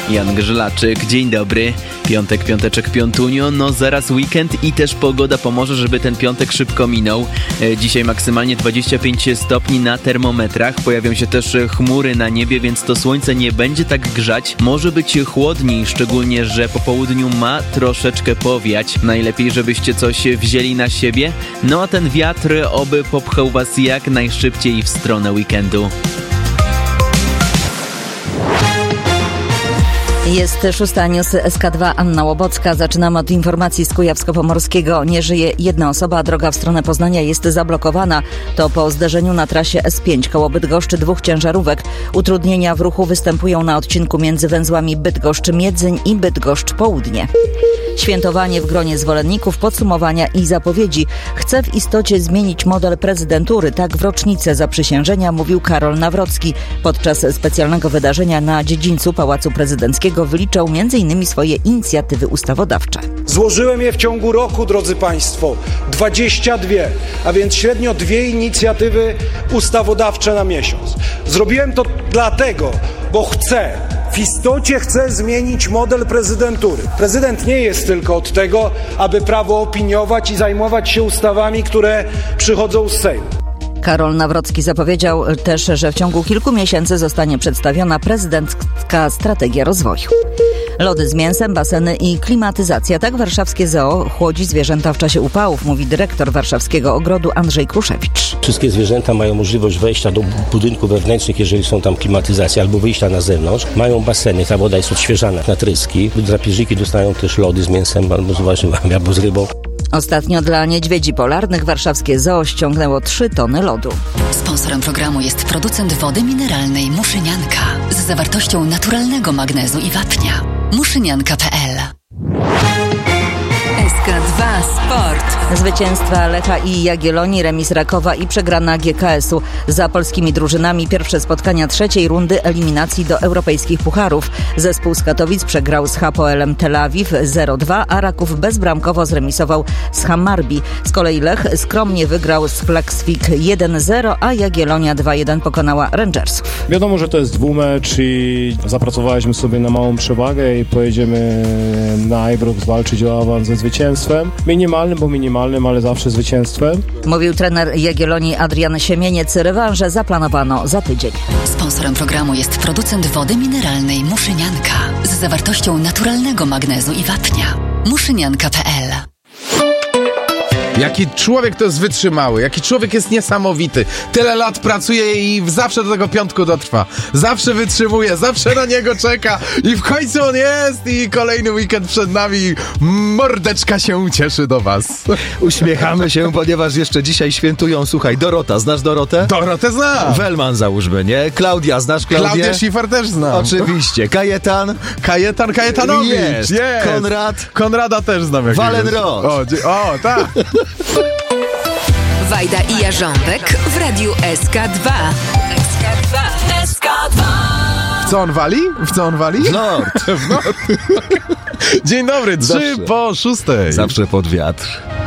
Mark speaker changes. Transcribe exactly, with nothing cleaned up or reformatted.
Speaker 1: Jan Grzelaczyk, dzień dobry. Piątek, piąteczek, piątunio, no zaraz weekend i też pogoda pomoże, żeby ten piątek szybko minął. Dzisiaj maksymalnie dwadzieścia pięć stopni na termometrach, pojawią się też chmury na niebie, więc to słońce nie będzie tak grzać. Może być chłodniej, szczególnie, że po południu ma troszeczkę powiać. Najlepiej, żebyście coś wzięli na siebie. No a ten wiatr oby popchał was jak najszybciej w stronę weekendu.
Speaker 2: Jest szósta, news S K dwa, Anna Łobocka. Zaczynamy od informacji z Kujawsko-Pomorskiego. Nie żyje jedna osoba, droga w stronę Poznania jest zablokowana. To po zderzeniu na trasie S pięć koło Bydgoszczy dwóch ciężarówek. Utrudnienia w ruchu występują na odcinku między węzłami Bydgoszcz-Miedzyń i Bydgoszcz-Południe. Świętowanie w gronie zwolenników, podsumowania i zapowiedzi. Chce w istocie zmienić model prezydentury. Tak w rocznicę zaprzysiężenia mówił Karol Nawrocki. Podczas specjalnego wydarzenia na dziedzińcu Pałacu Prezydenckiego wyliczał między innymi swoje inicjatywy ustawodawcze.
Speaker 3: Złożyłem je w ciągu roku, drodzy Państwo, dwadzieścia dwie, a więc średnio dwie inicjatywy ustawodawcze na miesiąc. Zrobiłem to dlatego, bo chcę, w istocie chcę zmienić model prezydentury. Prezydent nie jest tylko od tego, aby prawo opiniować i zajmować się ustawami, które przychodzą z Sejmu.
Speaker 2: Karol Nawrocki zapowiedział też, że w ciągu kilku miesięcy zostanie przedstawiona prezydencka strategia rozwoju. Lody z mięsem, baseny i klimatyzacja. Tak warszawskie zoo chłodzi zwierzęta w czasie upałów, mówi dyrektor warszawskiego ogrodu Andrzej Kruszewicz.
Speaker 4: Wszystkie zwierzęta mają możliwość wejścia do budynków wewnętrznych, jeżeli są tam klimatyzacje, albo wyjścia na zewnątrz. Mają baseny, ta woda jest odświeżana na tryski. Drapieżniki dostają też lody z mięsem albo z warzywami, albo z rybą.
Speaker 2: Ostatnio dla niedźwiedzi polarnych warszawskie zoo ściągnęło trzy tony lodu.
Speaker 5: Sponsorem programu jest producent wody mineralnej Muszynianka z zawartością naturalnego magnezu i wapnia. muszynianka kropka p l. S K dwa Sport.
Speaker 2: Zwycięstwa Lecha i Jagiellonii, remis Rakowa i przegrana G K S u. Za polskimi drużynami pierwsze spotkania trzeciej rundy eliminacji do europejskich pucharów. Zespół z Katowic przegrał z Hapoelem Tel Awiw zero dwa, a Raków bezbramkowo zremisował z Hammarby. Z kolei Lech skromnie wygrał z Klaksvik jeden zero, a Jagiellonia dwa jeden pokonała Rangersów.
Speaker 6: Wiadomo, że to jest dwumecz i zapracowaliśmy sobie na małą przewagę i pojedziemy na Ibrox walczyć o awans ze zwycięstwem. Minimalnym, bo minimalnym, ale zawsze zwycięstwem.
Speaker 2: Mówił trener Jagiellonii Adrian Siemieniec. Rewanże zaplanowano za tydzień.
Speaker 5: Sponsorem programu jest producent wody mineralnej Muszynianka z zawartością naturalnego magnezu i wapnia. muszynianka kropka p l.
Speaker 7: Jaki człowiek to jest wytrzymały, jaki człowiek jest niesamowity. Tyle lat pracuje i zawsze do tego piątku dotrwa. Zawsze wytrzymuje, zawsze na niego czeka i w końcu on jest i kolejny weekend przed nami. Mordeczka się cieszy do was.
Speaker 8: Uśmiechamy się, ponieważ jeszcze dzisiaj świętują, słuchaj, Dorota. Znasz Dorotę?
Speaker 7: Dorotę znam.
Speaker 8: Welman załóżmy, nie? Klaudia, znasz Klaudię?
Speaker 7: Klaudię Schiffer też znam.
Speaker 8: Oczywiście. Kajetan?
Speaker 7: Kajetan Kajetanowicz.
Speaker 8: Jest.
Speaker 7: Jest.
Speaker 8: Konrad?
Speaker 7: Konrada też znam.
Speaker 8: Walenrod.
Speaker 7: O, o, tak.
Speaker 5: Wajda i Jarząbek w radiu S K dwa. S K dwa. S K dwa.
Speaker 7: W co on wali? W co on wali?
Speaker 8: W nord.
Speaker 7: W nord. Dzień dobry, trzy po szóstej.
Speaker 8: Zawsze pod wiatr.